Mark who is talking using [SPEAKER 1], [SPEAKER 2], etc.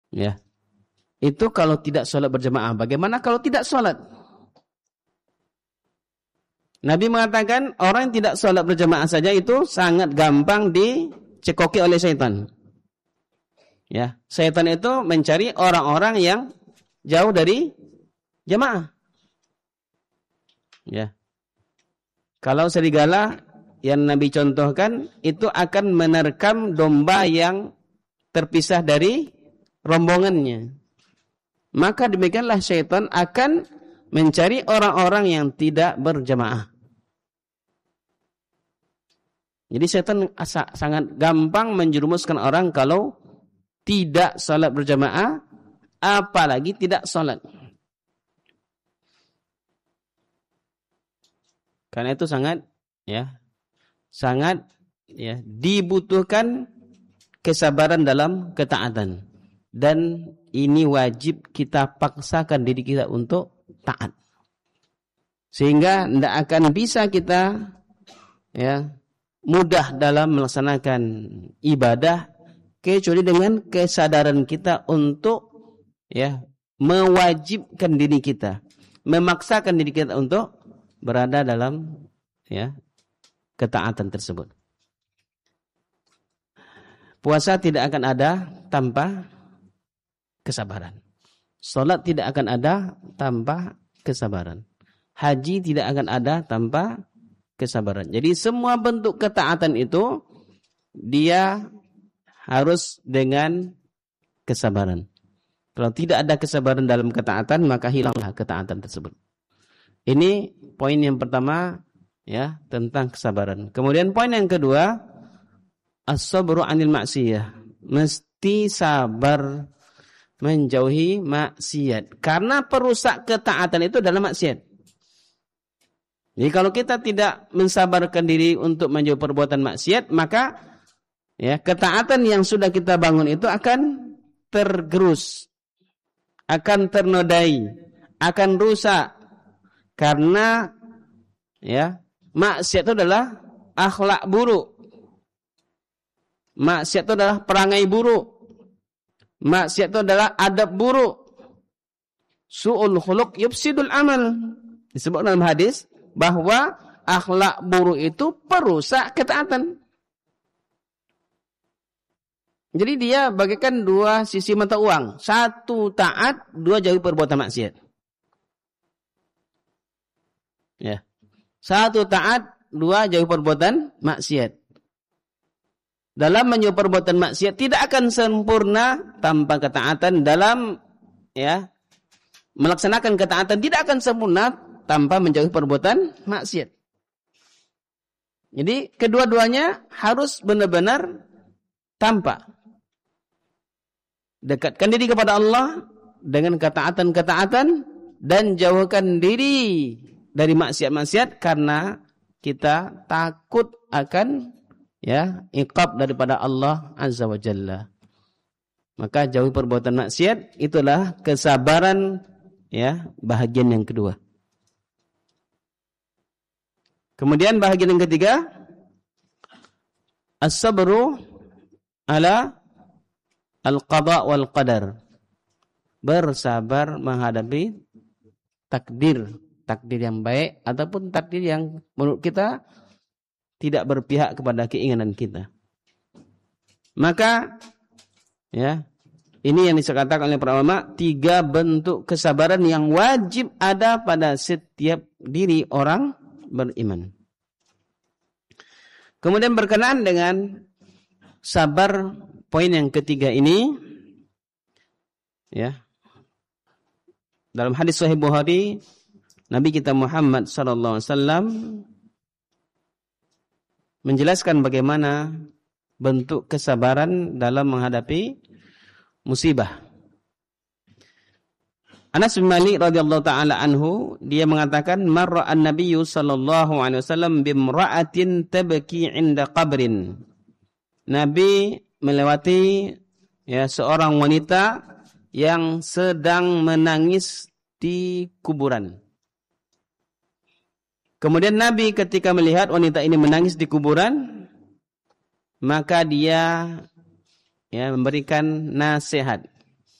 [SPEAKER 1] Ya. Itu kalau tidak sholat berjamaah. Bagaimana kalau tidak sholat? Nabi mengatakan orang yang tidak sholat berjamaah saja itu sangat gampang dicekoki oleh syaitan. Ya, syaitan itu mencari orang-orang yang jauh dari jamaah. Ya. Kalau serigala yang Nabi contohkan itu akan menerkam domba yang terpisah dari rombongannya. Maka demikianlah syaitan akan mencari orang-orang yang tidak berjamaah. Jadi syaitan sangat gampang menjerumuskan orang kalau tidak salat berjamaah, apalagi tidak salat. Karena itu sangat dibutuhkan kesabaran dalam ketaatan. Dan ini wajib kita paksakan diri kita untuk taat. Sehingga tidak akan bisa kita mudah dalam melaksanakan ibadah kecuali dengan kesadaran kita untuk mewajibkan diri kita, memaksakan diri kita untuk berada dalam ketaatan tersebut. Puasa tidak akan ada tanpa kesabaran. Salat tidak akan ada tanpa kesabaran. Haji tidak akan ada tanpa kesabaran. Jadi semua bentuk ketaatan itu dia harus dengan kesabaran. Kalau tidak ada kesabaran dalam ketaatan, maka hilanglah ketaatan tersebut. Ini poin yang pertama tentang kesabaran. Kemudian poin yang kedua, as-sabru 'anil maksiyah. Mesti sabar menjauhi maksiat. Karena perusak ketaatan itu adalah maksiat. Jadi kalau kita tidak mensabarkan diri untuk menjauhi perbuatan maksiat, maka ketaatan yang sudah kita bangun itu akan tergerus, akan ternodai, akan rusak. Karena maksiat itu adalah akhlak buruk. Maksiat itu adalah perangai buruk. Maksiat itu adalah adab buruk. Su'ul khuluq yufsidul amal. Disebut dalam hadis bahwa akhlak buruk itu perusak ketaatan. Jadi dia bagaikan dua sisi mata uang. Satu taat, dua jauhi perbuatan maksiat. Satu taat, dua jauhi perbuatan maksiat. Dalam menjauhi perbuatan maksiat tidak akan sempurna tanpa ketaatan. Dalam melaksanakan ketaatan tidak akan sempurna tanpa menjauhi perbuatan maksiat. Jadi kedua-duanya harus benar-benar tampak. Dekatkan diri kepada Allah dengan ketaatan-ketaatan dan jauhkan diri dari maksiat-maksiat karena kita takut akan iqab daripada Allah Azza wa Jalla. Maka jauhi perbuatan maksiat itulah kesabaran bahagian yang kedua. Kemudian bahagian yang ketiga, as-sabru ala al-qada wal qadar. Bersabar menghadapi takdir yang baik ataupun takdir yang menurut kita tidak berpihak kepada keinginan kita. Maka ini yang dikatakan oleh para ulama, 3 bentuk kesabaran yang wajib ada pada setiap diri orang beriman. Kemudian berkenaan dengan sabar, poin yang ketiga ini dalam hadis Sahih Bukhari, Nabi kita Muhammad sallallahu alaihi wasallam menjelaskan bagaimana bentuk kesabaran dalam menghadapi musibah. Anas bin Malik radhiyallahu taala anhu, dia mengatakan, marra an-nabiyyu sallallahu alaihi wasallam bimra'atin tabki 'inda qabrin. Nabi melewati seorang wanita yang sedang menangis di kuburan. Kemudian Nabi ketika melihat wanita ini menangis di kuburan, maka dia memberikan nasihat.